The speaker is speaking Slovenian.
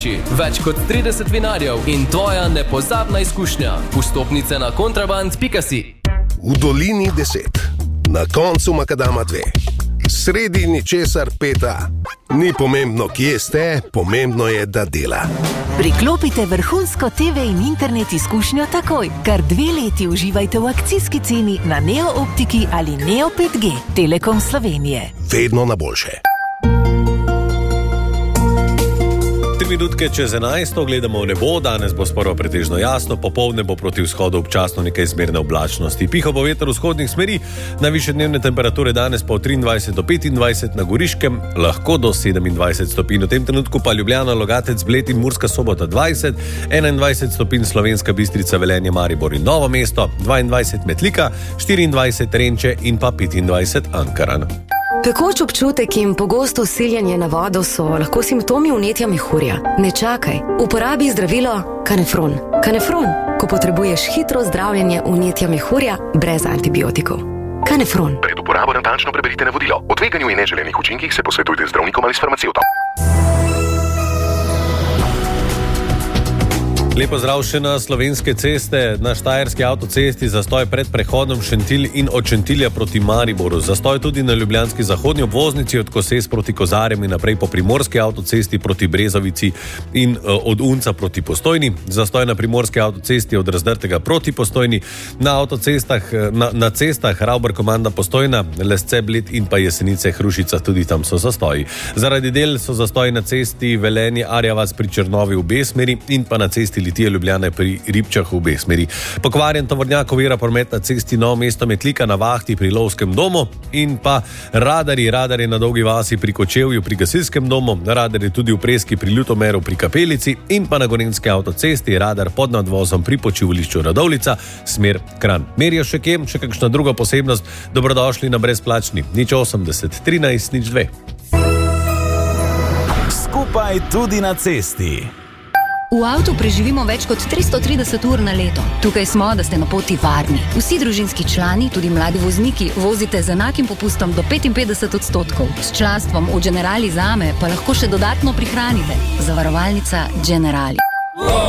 Več kot 30 vinarjev in tvoja nepozabna izkušnja. Vstopnice na kontraband.si. V dolini 10, na koncu makadama 2, sredi ničesar 5. Ni pomembno, kje ste, pomembno je, da dela. Priklopite vrhunsko TV in internet izkušnjo takoj. Kar 2 leti uživajte v akcijski ceni na Neo Optiki ali Neo 5G. Telekom Slovenije. Vedno na boljše. 3 minutke čez 11, gledamo v nebo, danes bo sprva pretežno jasno, popoldne bo proti vzhodu občasno nekaj zmerne oblačnosti. Piha bo veter vzhodnih smeri, najvišje dnevne temperature danes pa od 23 do 25 na Goriškem, lahko do 27 stopinj. V tem trenutku pa Ljubljana, Logatec, Bled in Murska Sobota 20, 21 stopinj Slovenska Bistrica, Velenje, Maribor in Novo mesto, 22 Metlika, 24 Renče in pa 25 Ankaran. Pekoč občutek in pogosto usiljanje na vodo so lahko simptomi vnetja mehurja. Ne čakaj, uporabi zdravilo Kanefron. Kanefron, ko potrebuješ hitro zdravljenje vnetja mehurja brez antibiotikov. Kanefron. Pred uporabo natančno preberite navodilo. O tveganju in neželenih učinkih se posvetujte z zdravnikom ali s farmacevtom. Lepo zdrav še na Slovenske ceste. Na štajerski avtocesti zastoj pred prehodom Šentilj in od Šentilja proti Mariboru. Zastoj tudi na ljubljanski zahodni obvoznici od Koses proti Kozarjem in naprej po primorski avtocesti proti Brezovici in od Unca proti Postojni. Zastoj na primorski avtocesti od Razdrtega proti Postojni. Na avtocestah, na cestah Ravbar Komanda Postojna, Lesce, Bled in pa Jesenice Hrušica, tudi tam so zastoji. Zaradi del so zastoji na cesti Velenje Arjavac pri Črnovi v obe smeri in pa na cesti Litije Ljubljane pri Ribčah v obe smeri. Pokvarjen tovornjak ovira promet na cesti Novo mesto Metlika na vahti pri Lovskem domu in pa radarji na Dolgi vasi pri Kočevju pri Gasilskem domu, radar je tudi v Preski pri Ljutomeru pri Kapelici in pa na Gorenjski avtocesti radar pod nadvozom pri počivališču Radovljica, smer Kranj. Merijo še kje, še kakšna druga posebnost, dobrodošli na brezplačni 080 13 02. Skupaj tudi na cesti. V avtu preživimo več kot 330 ur na leto. Tukaj smo, da ste na poti varni. Vsi družinski člani, tudi mladi vozniki, vozite z enakim popustom do 55%. S članstvom v Generali Zame pa lahko še dodatno prihranite. Zavarovalnica Generali.